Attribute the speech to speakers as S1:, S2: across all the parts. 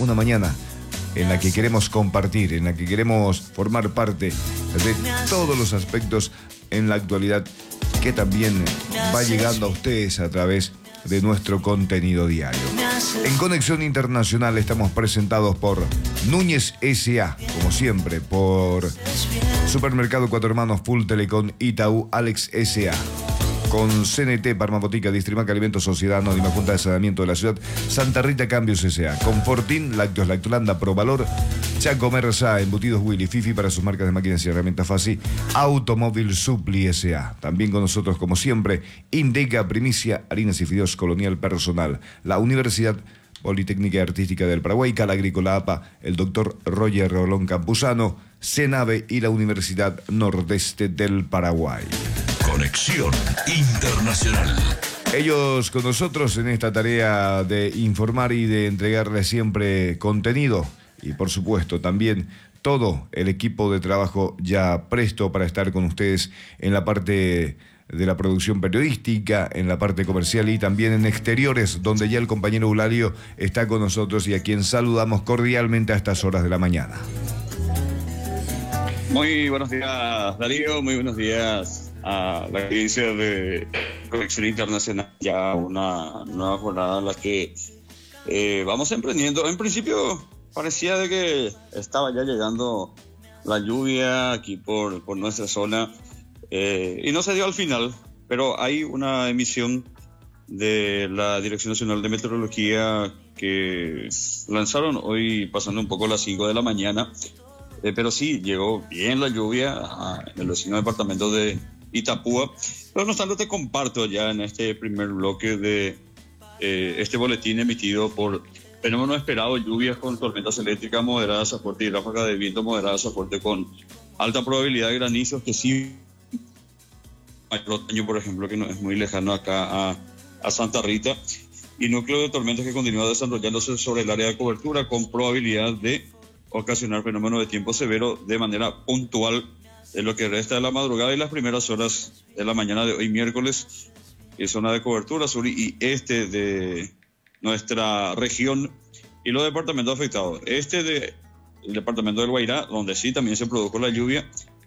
S1: una mañana en la que queremos compartir, en la que queremos formar parte de todos los aspectos en la actualidad que también va llegando a ustedes a través de nuestro contenido diario. En Conexión Internacional estamos presentados por Núñez S.A., como siempre, por Supermercado Cuatro Hermanos, Full Telecom, Itaú, Alex S.A., con CNT, Parmabotica, Distrimac Alimentos, Sociedad Anónima, Junta de Saneamiento de la Ciudad, Santa Rita Cambios S.A., con Fortín, Lácteos Lactolanda, Provalor, Chaco Mersa, Embutidos Willy, Fifi para sus marcas de máquinas y herramientas Fácil, Automóvil Supli S.A. También con nosotros, como siempre, Indeca, Primicia, Harinas y Fideos Colonial Personal, la Universidad Politécnica y Artística del Paraguay, Cala Agrícola APA, el doctor Roger Rolón Campuzano, CENAVE y la Universidad Nordeste del Paraguay.
S2: Conexión Internacional.
S1: Ellos con nosotros en esta tarea de informar y de entregarles siempre contenido y por supuesto también todo el equipo de trabajo ya presto para estar con ustedes en la parte de la producción periodística, en la parte comercial y también en exteriores, donde ya el compañero Eulario está con nosotros y a quien saludamos cordialmente a estas horas de la mañana.
S3: Muy buenos días, Darío, muy buenos días a la audiencia de Conexión Internacional. Ya una nueva jornada en la que vamos emprendiendo. En principio parecía de que estaba ya llegando la lluvia aquí por nuestra zona y no se dio al final, pero hay una emisión de la Dirección Nacional de Meteorología que lanzaron hoy pasando un poco las 5 de la mañana, pero sí, llegó bien la lluvia en el vecino departamento de Itapúa. Pero no obstante, te comparto ya en este primer bloque de este boletín emitido por fenómeno esperado: lluvias con tormentas eléctricas moderadas a fuerte y ráfagas de viento moderadas a fuerte con alta probabilidad de granizos, que sí, por ejemplo, que no es muy lejano acá a Santa Rita, y núcleo de tormentas que continúa desarrollándose sobre el área de cobertura con probabilidad de ocasionar fenómenos de tiempo severo de manera puntual en lo que resta de la madrugada y las primeras horas de la mañana de hoy miércoles, en zona de cobertura sur y este de nuestra región y los departamentos afectados. El departamento del Guairá, donde sí también se produjo la lluvia.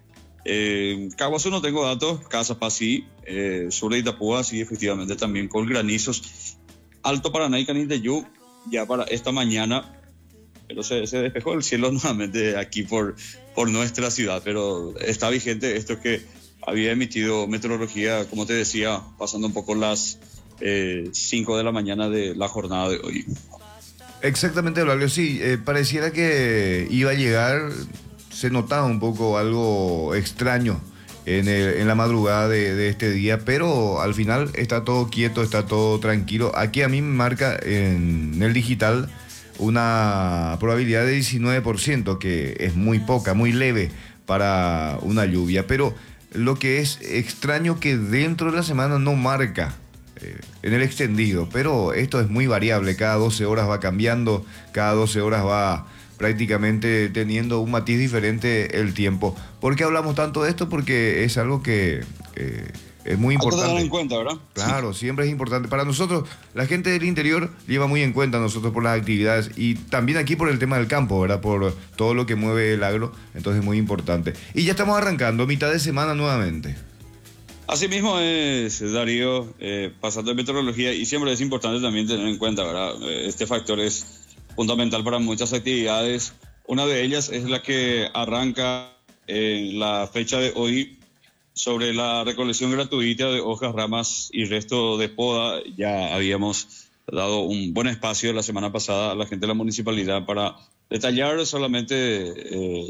S3: Caguazú no tengo datos, Caazapá sí, sur de Itapúa sí, efectivamente también con granizos. Alto Paraná y Canindeyú ya para esta mañana, pero se despejó el cielo nuevamente aquí por nuestra ciudad, pero está vigente esto que había emitido meteorología, como te decía, pasando un poco las 5 de la mañana de la jornada de hoy.
S1: Exactamente, Eulario, sí, pareciera que iba a llegar, se notaba un poco algo extraño en la madrugada de este día, pero al final está todo quieto, está todo tranquilo. Aquí a mí me marca en el digital una probabilidad de 19%, que es muy poca, muy leve para una lluvia, pero lo que es extraño que dentro de la semana no marca en el extendido, pero esto es muy variable, cada 12 horas va cambiando, cada 12 horas va prácticamente teniendo un matiz diferente el tiempo. ¿Por qué hablamos tanto de esto? Porque es algo que es muy importante.
S3: Hay que tener en cuenta, ¿verdad?
S1: Claro, siempre es importante. Para nosotros, la gente del interior lleva muy en cuenta a nosotros por las actividades y también aquí por el tema del campo, ¿verdad? Por todo lo que mueve el agro, entonces es muy importante. Y ya estamos arrancando, mitad de semana nuevamente.
S3: Así mismo es, Darío, pasando de meteorología, y siempre es importante también tener en cuenta, ¿verdad? Este factor es fundamental para muchas actividades. Una de ellas es la que arranca en la fecha de hoy sobre la recolección gratuita de hojas, ramas y resto de poda. Ya habíamos dado un buen espacio la semana pasada a la gente de la municipalidad para detallar solamente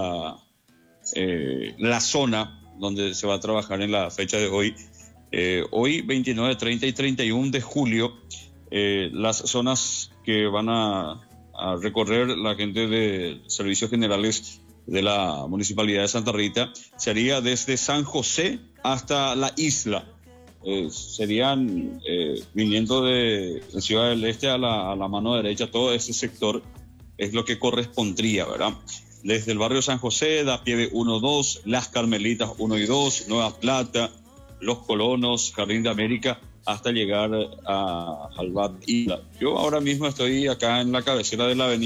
S3: la zona donde se va a trabajar en la fecha de hoy. Hoy, 29, 30 y 31 de julio, las zonas que van a recorrer la gente de Servicios Generales de la Municipalidad de Santa Rita sería desde San José hasta la isla. Serían viniendo de Ciudad del Este a la mano derecha, todo ese sector es lo que correspondría, ¿verdad? Desde el barrio San José, Da Pieve 1, 2, Las Carmelitas 1 y 2, Nueva Plata, Los Colonos, Jardín de América, hasta llegar a Albat Isla. Yo ahora mismo estoy acá en la cabecera de la avenida